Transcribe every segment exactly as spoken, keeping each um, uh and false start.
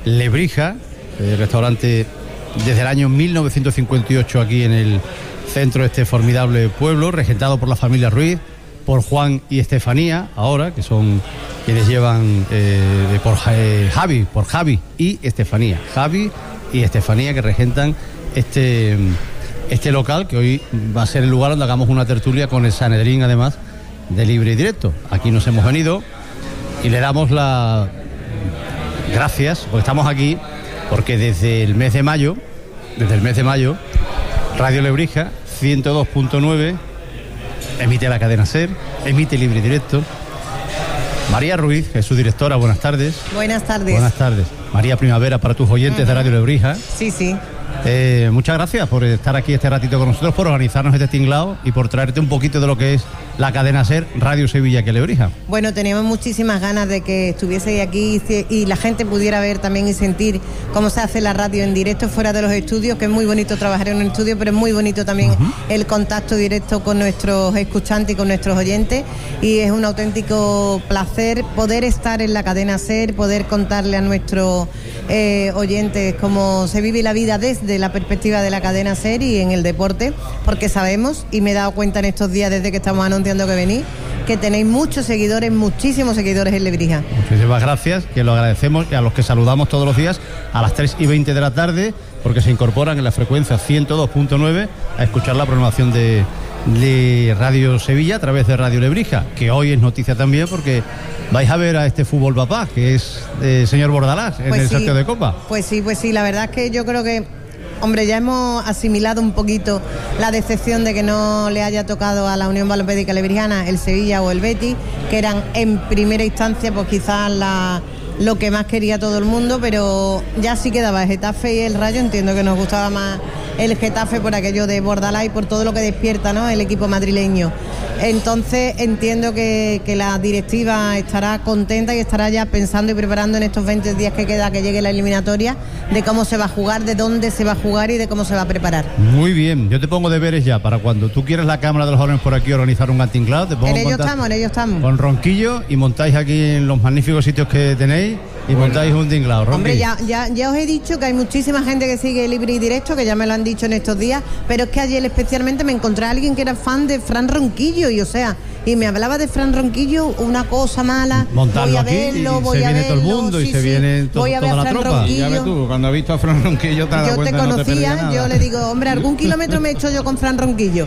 Lebrija, el restaurante desde el año mil novecientos cincuenta y ocho aquí en el centro de este formidable pueblo, regentado por la familia Ruiz, por Juan y Estefanía, ahora, que son quienes llevan eh, por eh, Javi, por Javi y Estefanía. Javi y Estefanía que regentan este, este local, que hoy va a ser el lugar donde hagamos una tertulia con el Sanedrín, además, de libre y directo. Aquí nos hemos venido y le damos las gracias, porque estamos aquí, porque desde el mes de mayo, desde el mes de mayo, Radio Lebrija ciento dos punto nueve emite la cadena SER, emite libre y directo. María Ruiz, que es su directora, buenas tardes. Buenas tardes. Buenas tardes. María Primavera para tus oyentes uh-huh. de Radio Lebrija. Sí, sí. Eh, muchas gracias por estar aquí este ratito con nosotros, por organizarnos este tinglado y por traerte un poquito de lo que es la cadena SER, Radio Sevilla que Lebrija. Bueno, teníamos muchísimas ganas de que estuvieseis aquí y la gente pudiera ver también y sentir cómo se hace la radio en directo fuera de los estudios, que es muy bonito trabajar en un estudio, pero es muy bonito también uh-huh. el contacto directo con nuestros escuchantes y con nuestros oyentes, y es un auténtico placer poder estar en la cadena SER, poder contarle a nuestros eh, oyentes cómo se vive la vida desde la perspectiva de la cadena SER y en el deporte, porque sabemos, y me he dado cuenta en estos días desde que estamos anunciando que venís, que tenéis muchos seguidores, muchísimos seguidores en Lebrija. Muchísimas gracias, que lo agradecemos, y a los que saludamos todos los días a las tres y veinte de la tarde, porque se incorporan en la frecuencia ciento dos punto nueve a escuchar la programación de, de Radio Sevilla a través de Radio Lebrija, que hoy es noticia también porque vais a ver a este fútbol papá, que es el señor Bordalás, en pues el sí, sorteo de Copa. Pues sí, pues sí, la verdad es que yo creo que hombre, ya hemos asimilado un poquito la decepción de que no le haya tocado a la Unión Balompédica Lebrijana el Sevilla o el Betis, que eran en primera instancia pues quizás la, lo que más quería todo el mundo, pero ya sí quedaba el Getafe y el Rayo. Entiendo que nos gustaba más el Getafe por aquello de Bordalás y por todo lo que despierta, ¿no?, el equipo madrileño. Entonces entiendo que, que la directiva estará contenta y estará ya pensando y preparando en estos veinte días que queda que llegue la eliminatoria, de cómo se va a jugar, de dónde se va a jugar y de cómo se va a preparar. Muy bien, yo te pongo deberes ya para cuando tú quieras la Cámara de los Jóvenes por aquí organizar un antinclado. Te pongo en ello estamos, en ello estamos. Con Ronquillo, y montáis aquí en los magníficos sitios que tenéis y bueno, montáis un tinglado. Ronquillo. Hombre, ya, ya, ya os he dicho que hay muchísima gente que sigue libre y directo, que ya me lo han dicho en estos días, pero es que ayer especialmente me encontré a alguien que era fan de Fran Ronquillo, y o sea, y me hablaba de Fran Ronquillo, una cosa mala. Montarlo voy a aquí verlo, y voy se a viene verlo, todo el mundo sí, y se sí. viene to- voy a ver toda a la Fran tropa. Ronquillo. Ya ves tú, cuando has visto a Fran Ronquillo te has dado yo cuenta, te no te conocía, te yo le digo, hombre, algún kilómetro me he hecho yo con Fran Ronquillo.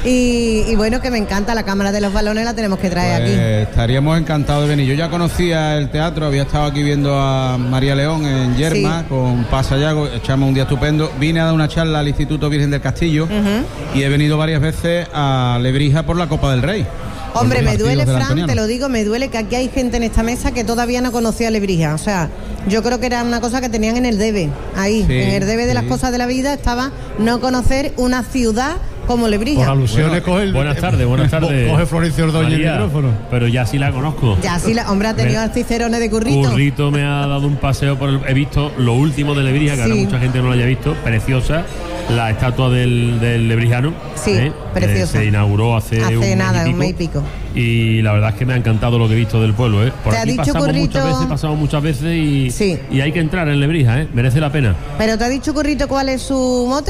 Y, y bueno, que me encanta, la Cámara de los Balones la tenemos que traer pues, aquí. Estaríamos encantados de venir. Yo ya conocía el teatro, había estado aquí viendo a María León en Yerma, sí, con Pasallago, echamos un día estupendo. Vine a dar una charla al Instituto Virgen del Castillo uh-huh. y he venido varias veces a Lebrija por la Copa del Rey. Hombre, me duele, Fran, te lo digo, me duele que aquí hay gente en esta mesa que todavía no conocía a Lebrija. O sea, yo creo que era una cosa que tenían en el debe, ahí, sí, en el debe de sí. las cosas de la vida estaba no conocer una ciudad como Lebrija. Por alusiones, bueno, coge el, buenas tardes, buenas tardes. Coge Florencio Ordóñez el micrófono. Pero ya sí la conozco. Ya sí la, hombre, ha tenido al Cicerone de Currito. Currito me ha dado un paseo por el, he visto lo último de Lebrija, que sí. ahora mucha gente no lo haya visto, preciosa. La estatua del, del lebrijano. Sí, ¿eh? Preciosa. Eh, se inauguró hace, hace un nada, mes y un mes y pico. Y la verdad es que me ha encantado lo que he visto del pueblo, ¿eh? Por ¿Te aquí ha dicho pasamos Currito... muchas veces, pasamos muchas veces y, sí. y hay que entrar en Lebrija, ¿eh? Merece la pena. ¿Pero te ha dicho Currito cuál es su mote?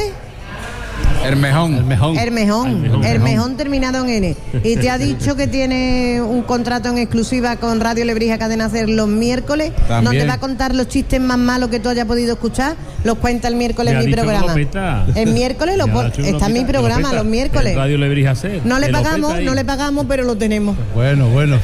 Hermejón. Hermejón. Hermejón. Hermejón terminado en N. Y te ha dicho que tiene un contrato en exclusiva con Radio Lebrija Cadena SER los miércoles, también, donde va a contar los chistes más malos que tú hayas podido escuchar. Los cuenta el miércoles en mi programa. El miércoles lo pon... está en mi programa los miércoles. Radio Lebrija SER. No le pagamos, no le pagamos, pero lo tenemos. Bueno, bueno.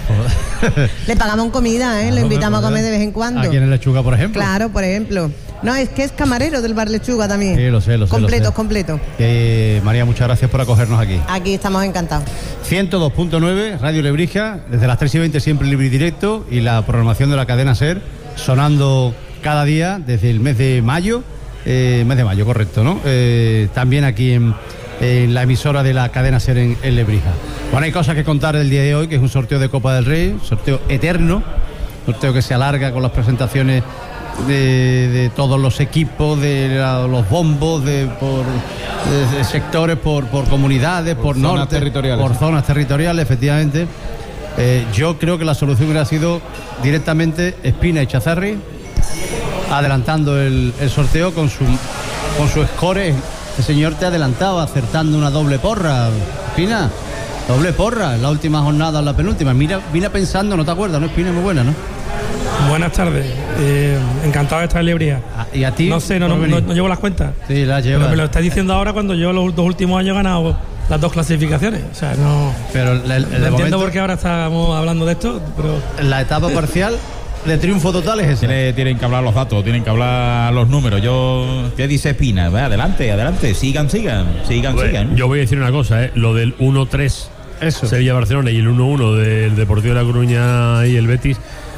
Le pagamos comida, ¿eh? Lo invitamos a comer de vez en cuando. Aquí en Lechuga, por ejemplo. Claro, por ejemplo. No, es que es camarero del Bar Lechuga también. Sí, lo sé, lo sé. Completo, lo sé. completo. Eh, María, muchas gracias por acogernos aquí. Aquí estamos encantados. ciento dos punto nueve, Radio Lebrija, desde las tres y veinte siempre libre y directo, y la programación de la cadena SER sonando cada día desde el mes de mayo, eh, mes de mayo, correcto, ¿no? Eh, también aquí en, en la emisora de la cadena SER en, en Lebrija. Bueno, hay cosas que contar del día de hoy, que es un sorteo de Copa del Rey, sorteo eterno, sorteo que se alarga con las presentaciones De, de todos los equipos, de la, los bombos, de por de, de sectores, por, por comunidades, por, por zonas norte, territoriales. por zonas territoriales, efectivamente. Eh, yo creo que la solución hubiera sido directamente Espina y Chazarri, adelantando el, el sorteo con su con su score. Este señor te ha adelantado acertando una doble porra, Espina. Doble porra, en la última jornada, en la penúltima. Mira, vine pensando, no te acuerdas, ¿no? Espina, muy buena, ¿no? Buenas tardes, eh, encantado de estar en Lebría. Ah, ¿y a ti? No sé, no, no, no, no llevo las cuentas. Sí, las llevo. Pero me lo estás diciendo ahora cuando yo los dos últimos años he ganado las dos clasificaciones. O sea, no. Pero el, el, no entiendo momento, por qué ahora estamos hablando de esto, pero. La etapa parcial de triunfo total es esa. Tiene, tienen que hablar los datos, tienen que hablar los números. Yo, ¿qué dice Espina? Va, adelante, adelante, sigan, sigan, sigan, Pues, sigan. yo voy a decir una cosa, ¿eh? Lo del uno tres Sevilla-Barcelona y el uno uno del Deportivo de La Coruña y el Betis,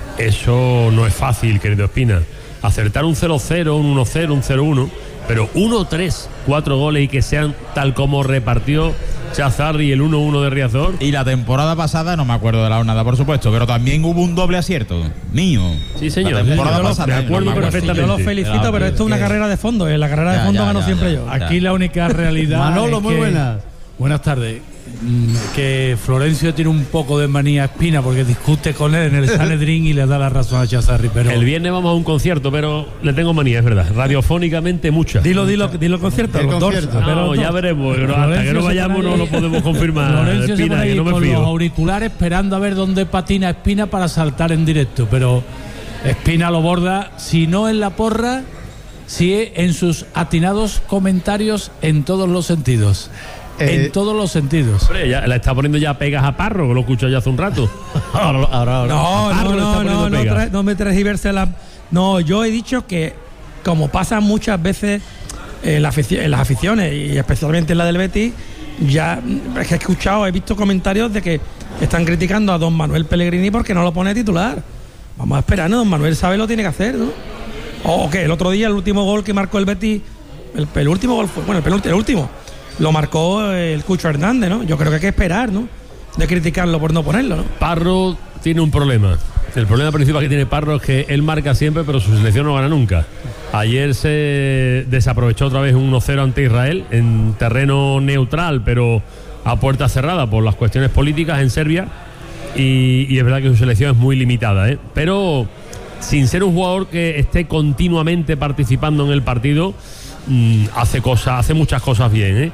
eso no es fácil, querido Espina. Acertar un cero cero, un uno cero, un cero uno, pero uno tres, cuatro goles y que sean tal como repartió Chazarri y el uno uno de Riazor. Y la temporada pasada, no me acuerdo de la jornada, por supuesto, pero también hubo un doble acierto mío. Sí, señor. La temporada Yo lo- pasada, me acuerdo no me perfectamente. Yo los felicito, Ya, pero esto es una que- carrera de fondo. En la carrera de Ya, fondo ya, gano ya, siempre ya. yo. Aquí la única realidad. Manolo, es muy que- buenas. Buenas tardes. Mm, Que Florencio tiene un poco de manía a Espina porque discute con él en el Sanedrín y le da la razón a Chazarri. Pero El viernes vamos a un concierto, pero le tengo manía, es verdad. Radiofónicamente mucha. Dilo, dilo, dilo el concierto. ¿Qué Los dos, concierto? pero No, los ya dos. veremos. pero hasta Florencio que no se vayamos pone no ahí- lo podemos confirmar. Florencio se Espina, pone que ahí no me con fío. los auriculares esperando a ver dónde patina Espina para saltar en directo. Pero Espina lo borda, si no en la porra, sí en sus atinados comentarios en todos los sentidos. Eh, en todos los sentidos. Hombre, ya la está poniendo ya pegas a Parro, que lo escucho ya hace un rato. Ahora, ahora, ahora. No, A Parro no, le está no, poniendo no, no, pega. tra- no me transgiverse la. No, yo he dicho que, como pasa muchas veces en, la afici- en las aficiones y especialmente en la del Betis, ya mm, es que he escuchado, he visto comentarios de que están criticando a don Manuel Pellegrini porque no lo pone titular. Vamos a esperar, ¿no? Don Manuel sabe lo tiene que hacer, ¿no? O que el otro día, el último gol que marcó el Betis, el, el último gol fue, bueno, el, penúltimo, el último, lo marcó el Cucho Hernández, ¿no? Yo creo que hay que esperar, ¿no? De criticarlo por no ponerlo, ¿no? Parro tiene un problema. El problema principal que tiene Parro es que él marca siempre, pero su selección no gana nunca. Ayer se desaprovechó otra vez un uno cero ante Israel en terreno neutral, pero a puerta cerrada por las cuestiones políticas en Serbia. Y, y es verdad que su selección es muy limitada, ¿eh? Pero sin ser un jugador que esté continuamente participando en el partido, mmm, hace cosas, hace muchas cosas bien, ¿eh?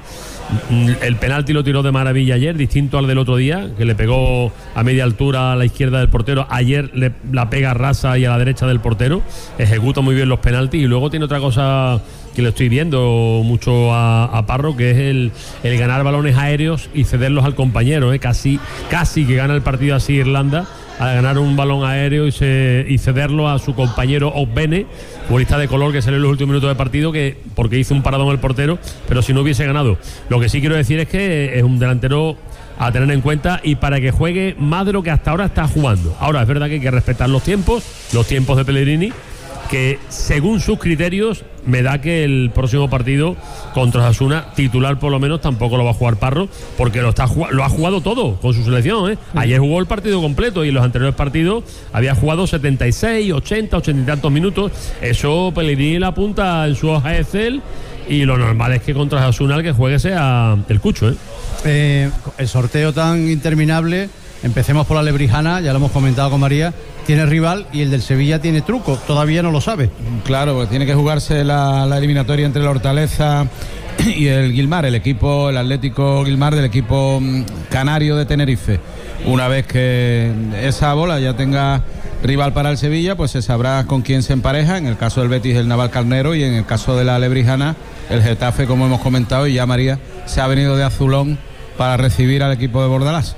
El penalti lo tiró de maravilla ayer, distinto al del otro día, que le pegó a media altura a la izquierda del portero. Ayer le, la pega rasa y a la derecha del portero. Ejecuta muy bien los penaltis. Y luego tiene otra cosa que le estoy viendo mucho a, a Parro, que es el, el ganar balones aéreos y cederlos al compañero, ¿eh? Casi, casi que gana el partido así Irlanda, a ganar un balón aéreo y, se, y cederlo a su compañero Ogbene, futbolista de color que salió en los últimos minutos de partido, que porque hizo un paradón el portero, pero si no hubiese ganado. Lo que sí quiero decir es que es un delantero a tener en cuenta y para que juegue más de lo que hasta ahora está jugando. Ahora es verdad que hay que respetar los tiempos, los tiempos de Pellegrini, que según sus criterios me da que el próximo partido contra Osasuna, titular por lo menos, tampoco lo va a jugar Parro, porque lo, está, lo ha jugado todo con su selección, ¿eh? Ayer jugó el partido completo y en los anteriores partidos había jugado setenta y seis, ochenta, ochenta y tantos minutos. Eso Pellegrini la apunta en su hoja de Excel y lo normal es que contra Osasuna el que juegue sea el Cucho, ¿eh? Eh, el sorteo tan interminable. Empecemos por la Lebrijana, ya lo hemos comentado con María. Tiene rival y el del Sevilla tiene truco, todavía no lo sabe. Claro, porque tiene que jugarse la, la eliminatoria entre la Hortaleza y el Guilmar, el equipo, el Atlético Guilmar del equipo canario de Tenerife. Una vez que esa bola ya tenga rival para el Sevilla, pues se sabrá con quién se empareja. En el caso del Betis, el Navalcarnero, y en el caso de la Lebrijana, el Getafe, como hemos comentado, y ya María se ha venido de azulón para recibir al equipo de Bordalás.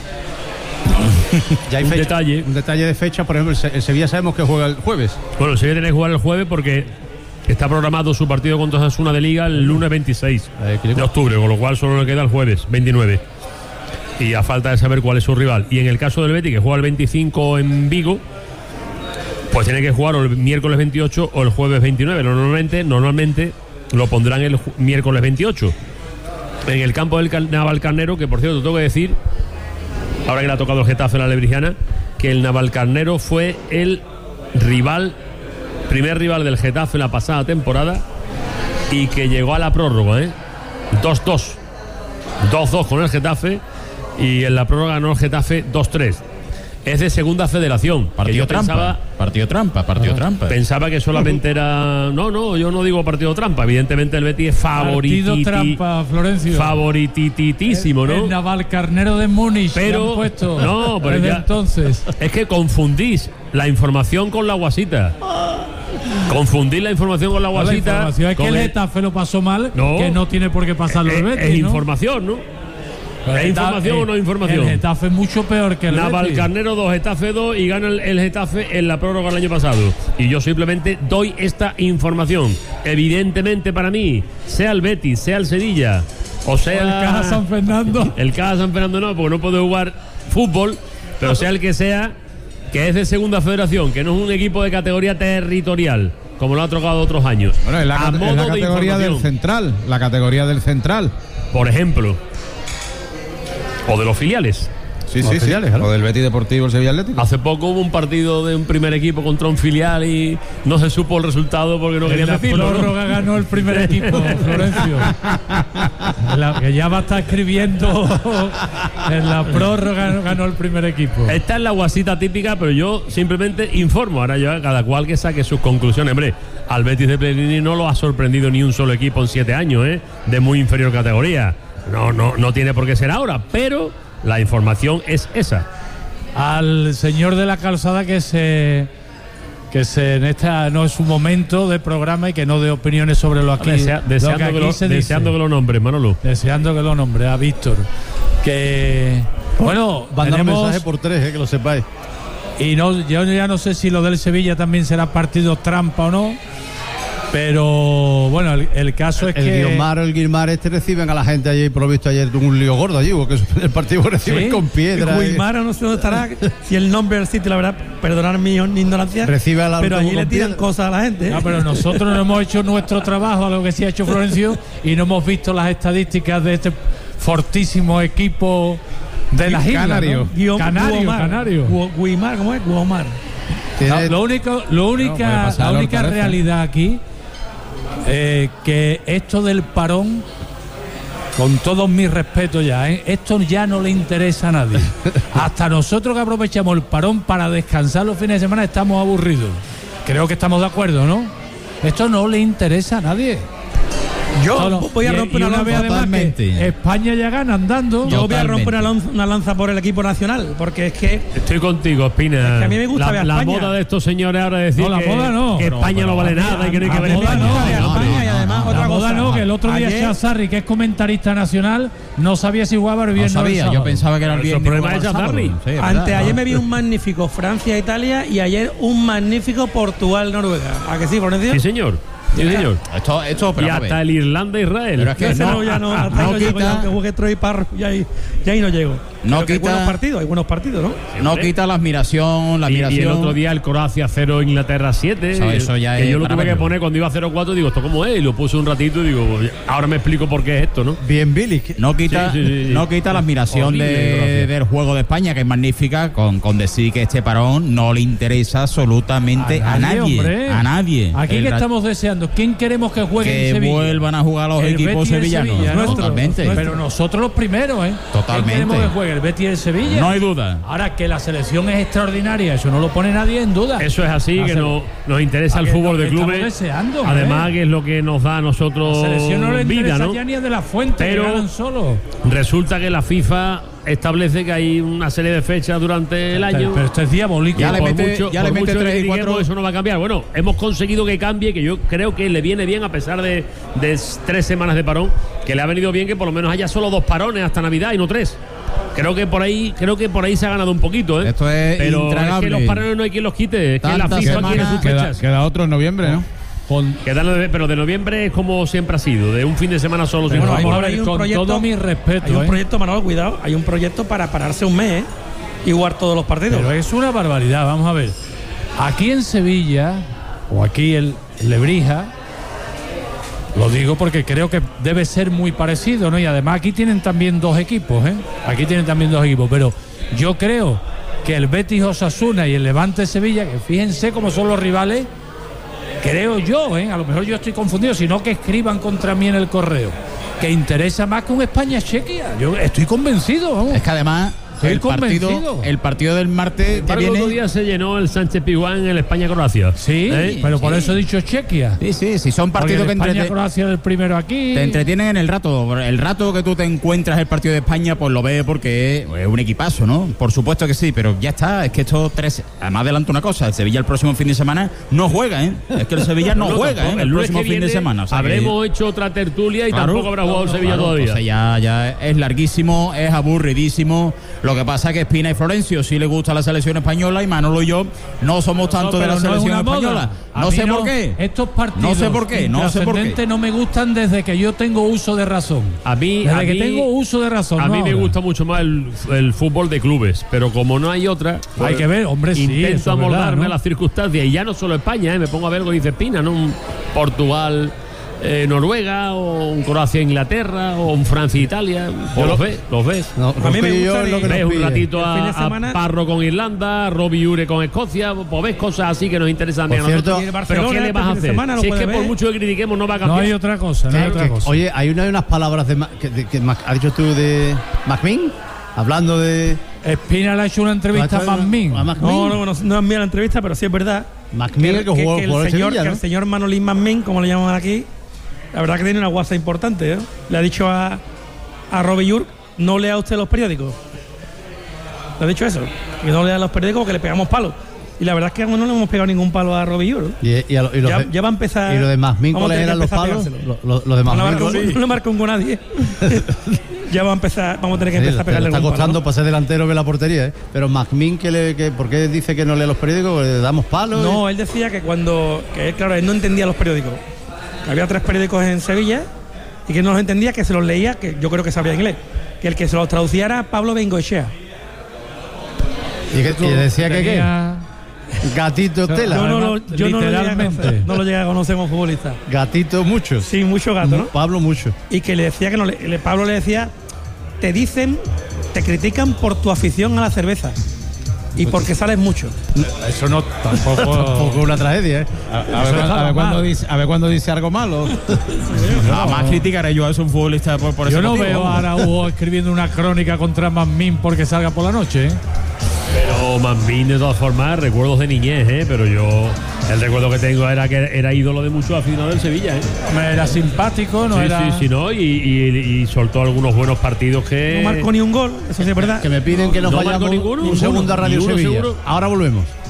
Ya hay un fecha, detalle. un detalle de fecha, por ejemplo, el, Se- el Sevilla sabemos que juega el jueves. Bueno, el Sevilla tiene que jugar el jueves porque está programado su partido contra Osasuna de Liga el lunes veintiséis de octubre, con lo cual solo le queda el jueves veintinueve. Y a falta de saber cuál es su rival. Y en el caso del Betis, que juega el veinticinco en Vigo, pues tiene que jugar o el miércoles veintiocho o el jueves veintinueve. Normalmente, normalmente lo pondrán el ju- miércoles veintiocho. En el campo del Cal- Navalcarnero, que por cierto tengo que decir, ahora que le ha tocado el Getafe a la Lebrijana, que el Navalcarnero fue el rival, primer rival del Getafe en la pasada temporada y que llegó a la prórroga, ¿eh? dos dos. dos dos con el Getafe y en la prórroga ganó el Getafe dos tres. es de segunda federación. Partido yo trampa, pensaba, partido trampa, partido Ajá. trampa. Pensaba que solamente era... No, no, yo no digo partido trampa. Evidentemente el Betis es favorito. Partido trampa, Florencio. Favoritititísimo, ¿no? El Navalcarnero de Múnich. Pero- le han puesto no, pero desde ya- entonces. Es que confundís la información con la guasita. Confundís la información con la La guasita. información es que con el el- Getafe lo pasó mal, No. que no tiene por qué pasarlo el es, Betis, es ¿no? información, ¿no? Pero ¿Es el información Getafe- o no es información? El Getafe es mucho peor que el Betis. Navalcarnero dos, Getafe dos y gana el, el Getafe en la prórroga del año pasado. Y yo simplemente doy esta información. Evidentemente para mí, sea el Betis, sea el Sevilla, o sea... El Caja San Fernando. El Caja San Fernando no, porque no puede jugar fútbol, pero sea el que sea, que es de segunda federación, que no es un equipo de categoría territorial, como lo ha tocado otros años. Bueno, es la, A cate- es modo la de categoría del información, central. La categoría del central. por ejemplo. O de los filiales. Sí, Los sí, sí. filiales, claro. O del Betis Deportivo, el Sevilla Atlético. Hace poco hubo un partido de un primer equipo contra un filial y no se supo el resultado porque no En querían la decirlo, ¿no? prórroga ganó el primer equipo, Florencio. En la- que ya va a estar escribiendo. En la prórroga ganó el primer equipo. Esta es la guasita típica, pero yo simplemente informo. Ahora ya cada cual que saque sus conclusiones. Hombre, al Betis de Pellegrini no lo ha sorprendido ni un solo equipo en siete años, ¿eh? De muy inferior categoría. No, no, no tiene por qué ser ahora, pero la información es esa. Al señor de la calzada que se que se en esta no es su momento de programa y que no dé opiniones sobre lo aquí, Desea- lo deseando, que que aquí lo, se deseando dice. que lo nombre, Manolo. Deseando que lo nombre a Víctor. Que bueno, Van a dar tenemos mensaje por tres, eh, que lo sepáis. y no, yo ya no sé si lo del Sevilla también será partido trampa o no. Pero bueno, el, el caso es El que Guilmar o el Guilmar este reciben a la gente allí, por lo visto ayer tuvo un lío gordo allí, porque el partido reciben ¿Sí? con piedra. y- Guimara, no sé dónde estará, si el nombre del sitio, la verdad, perdonar mi ignorancia, Recibe al pero allí autobús le con tiran piedra. cosas a la gente. No, pero nosotros no hemos hecho nuestro trabajo a lo que sí ha hecho Florencio y no hemos visto las estadísticas de este fortísimo equipo de las islas, Canario. ¿no? Guión- Canario, Guomar. Canario. Gu- Guimar, ¿cómo es? Guomar. Tiene- No, lo único, lo única, puede pasar, la Lorca, única parece. realidad aquí eh, que esto del parón, con todos mis respetos ya, ¿eh? Esto ya no le interesa a nadie. Hasta nosotros que aprovechamos el parón para descansar los fines de semana estamos aburridos. Creo que estamos de acuerdo, ¿no? Esto no le interesa a nadie. Yo Solo- voy a y- romper y una una lanza. vez además que Totalmente. España ya gana andando. Yo voy a Totalmente. romper una lanza, una lanza por el equipo nacional, porque es que Estoy contigo, Espina. Es que a mí me gusta la, ver a la España. moda de estos señores ahora es decir No, la que, moda no. que Pero, España pero, no vale a mí- nada y que no hay que a ver moda España. no, a no, España y no, además no, otra La moda cosa. no, que el otro día Ayer- Chazarri, que es comentarista nacional, no sabía si jugaba el No viernes o el sabía, yo sábado. pensaba que era el Pero eso viernes. es problema o el de sábado. Chazarri. Sí, es verdad, Anteayer ¿no? me vi un magnífico Francia-Italia y ayer un magnífico Portugal-Noruega. ¿A que sí, Florencio? Sí, señor. Sí, señor. Esto, esto, pero Y vamos a hasta ver. el Irlanda-Israel. Pero es que Ese no, no, ya no, hasta no ahí no llego, quita- ya, aunque juegue Troy Parro, ya ahí, ya ahí no llego. No Pero que hay quita- buenos partidos, hay buenos partidos, ¿no? No quita la admiración, la Y, y admiración. el otro día el Croacia cero, Inglaterra siete. Eso- eso ya que es yo lo para tuve que verlo. poner cuando iba cero cuatro. Digo, ¿esto cómo es? Y lo puse un ratito y digo, ahora me explico por qué es esto, ¿no? Bien, Billy. que- No quita, Sí, sí, sí, sí. no quita la admiración Horrible, de- Croacia. del juego de España, que es magnífica, con, con decir que este parón no le interesa absolutamente a nadie. hombre. A nadie. Aquí El que ra- estamos deseando. ¿Quién queremos que juegue que en Sevilla? vuelvan a jugar los El equipos Betis y el sevillanos. Sevilla, ¿no? Totalmente. Pero nosotros los primeros, ¿eh? Totalmente. ¿Quién queremos que juegue? ¿El Betis y el Sevilla? No hay duda. Ahora que la selección es extraordinaria, eso no lo pone nadie en duda. Eso es así, La que sele- no, nos interesa Ah, el que fútbol lo de que estamos clubes. deseando, hombre. Además, que es lo que nos da a nosotros La selección no le vida, interesa ¿no? ya ni a de la fuente, Pero- que ganan solo. Resulta que la FIFA establece que hay una serie de fechas durante el año. Pero esto es diabólico. Ya le por mete- mucho, ya por le mete mucho tres que y critiquemos, cuatro. eso no va a cambiar. Bueno, hemos conseguido que cambie, que yo creo que le viene bien a pesar de, de tres semanas de parón, que le ha venido bien que por lo menos haya solo dos parones hasta Navidad y no tres. Creo que por ahí, creo que por ahí se ha ganado un poquito, ¿eh? Esto es Pero es intragable. que los parones no hay quien los quite, es que la Tantas FIFA quiere semanas- sus Queda, fechas. queda otro en noviembre, ¿no? Con, Quedan de- pero de noviembre es como siempre ha sido, de un fin de semana solo sin Pero Bueno, vamos fútbol. a hay ver, un con proyecto- todo mi respeto, Hay un ¿eh? proyecto, Manolo, cuidado, hay un proyecto para pararse un mes, ¿eh? Y jugar todos los partidos. Pero es una barbaridad, vamos a ver. Aquí en Sevilla, o aquí en Lebrija, lo digo porque creo que debe ser muy parecido, ¿no? Y además aquí tienen también dos equipos, ¿eh? Aquí tienen también dos equipos, pero yo creo que el Betis Osasuna y el Levante Sevilla, que fíjense cómo son los rivales, creo yo, ¿eh? A lo mejor yo estoy confundido, sino que escriban contra mí en el correo, que interesa más que un España-Chequia. Yo estoy convencido, vamos. Es que además Estoy el partido, convencido. el partido del martes que El viene. otro día se llenó el Sánchez Pizjuán en el España-Croacia. Sí, ¿Eh? pero por eso he dicho Chequia. Sí, sí, sí, son Porque partidos que entrete- España-Croacia el primero aquí. te entretienen en el rato. El rato que tú te encuentras el partido de España, pues lo ves porque es un equipazo, ¿no? Por supuesto que sí, pero ya está. Es que estos tres. Además, adelanto una cosa: el Sevilla el próximo fin de semana no juega, ¿eh? Es que el Sevilla no, No, juega, tampoco. ¿eh? El, lunes próximo que fin de viene semana. O sea que- habremos hecho otra tertulia y Claro, tampoco habrá jugado el Sevilla claro, todavía. entonces ya, ya es larguísimo, es aburridísimo. Lo que pasa es que Espina y Florencio sí les gusta la selección española y Manolo y yo no somos tanto No, de la pero no es selección una moda. española. A No mí sé por qué. Estos partidos No sé por qué, no sé por qué. intrascendentes no me gustan desde que yo tengo uso de razón. A mí, Desde a que mí- tengo uso de razón. A no mí me ahora. gusta mucho más el, el fútbol de clubes, pero como no hay otra, pues Hay que ver, hombre, sí, eso intento es verdad, amoldarme ¿no? a las circunstancias. Y ya no solo España, ¿eh? Me pongo a ver lo que dice Espina, ¿no? Un Portugal, eh, Noruega, o un Croacia, Inglaterra, o un Francia, Italia. O los ves, los ves. No, A mí me Rosquillo gusta es lo que Ves nos un pide. ratito El fin de a, a semana- Parro con Irlanda, a Robbie Ure con Escocia, pues ves cosas así que nos interesan Por a nosotros. cierto, Y el Pero Barcelona ¿qué le este vas a fin de hacer? semana lo Si es que puede por ver. mucho que critiquemos no va a No cambiar. hay otra cosa, no hay Que- otra que- cosa. Oye, hay una, unas palabras de, Ma- que, de- que Ma- has dicho tú de McMinn, hablando de Espina le ha hecho una entrevista a Manmin. a McMinn. No, no, no, no es mía la entrevista, pero sí es verdad. McMinn, el que que, jugó que jugó el en señor, Sevilla, que ¿no? el señor Manolín Manmin, como le llaman aquí, la verdad que tiene una guasa importante. ¿eh? Le ha dicho a, a Robbie York, no lea usted los periódicos. Le ha dicho eso, que no lea los periódicos porque le pegamos palos. Y la verdad es que aún no le hemos pegado ningún palo a Robbie York. ¿eh? Y, y, a lo- y los Ya, de- ya va a empezar. y lo de McMinn, vamos a ¿cuáles tener que eran los empezar a palos? pegárselo. Lo, lo- lo de No le McMinn. marca un- no le marca un gol a nadie. Ya va a empezar, vamos a tener que Sí, empezar a le pegarle está algún costando palo, ¿no? para ser delantero de la portería, ¿eh? Pero McMinn, que le, que, ¿por qué dice que no lee los periódicos? ¿Le damos palos? No, él decía que cuando, que él, claro, él no entendía los periódicos. Que había tres periódicos en Sevilla y que no los entendía, que se los leía, que yo creo que sabía inglés. Que el que se los traducía era Pablo Bengoechea. Y, que, y decía que qué, Tenía- gatito tela, Yo no lo, yo no lo llegué a literalmente. conocer, no lo llegué a conocer como futbolista. gatito muchos. Sí, mucho gato, ¿no? Pablo mucho. Y que le decía que no le, le- Pablo le decía, te dicen, te critican por tu afición a la cerveza y porque sales mucho. Eso no tampoco. Tampoco una tragedia, ¿eh? A, a Eso ver, a estaba ver cuándo mal. dice, a ver cuándo dice algo malo. Jamás criticaré yo a un futbolista por, por Yo ese no motivo. veo a Araujo escribiendo una crónica contra Manmin porque salga por la noche. ¿eh? Pero Manmin, de todas formas, recuerdos de niñez, ¿eh? Pero yo, el recuerdo que tengo era que era ídolo de muchos aficionados del Sevilla, ¿eh? Hombre, era simpático, no sí, era. sí, sí, no, y, y- y soltó algunos buenos partidos que. No marcó ni un gol, eso sí es verdad. Que me piden que nos ¿No marcó vayamos ninguno? un segundo a Radio ¿Ninguno Sevilla. seguro? Ahora volvemos.